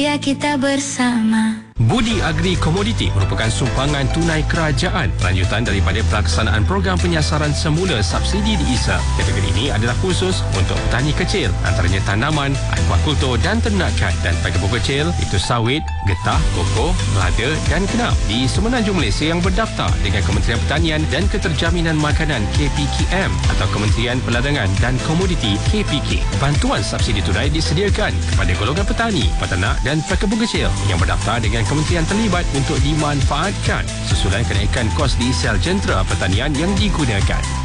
Ya kita bersama. Budi Agri Komoditi merupakan sumbangan tunai kerajaan lanjutan daripada pelaksanaan program penyasaran semula subsidi di ISA. Kategori ini adalah khusus untuk petani kecil, antaranya tanaman, aquakultur dan ternakan, dan pekebun kecil itu sawit, getah, koko, melada dan kenap di Semenanjung Malaysia yang berdaftar dengan Kementerian Pertanian dan Keterjaminan Makanan KPKM atau Kementerian Perdagangan dan Komoditi KPK. Bantuan subsidi tunai disediakan kepada golongan petani, peternak dan pekebun kecil yang berdaftar dengan kementerian terlibat untuk dimanfaatkan susulan kenaikan kos diesel jentera pertanian yang digunakan.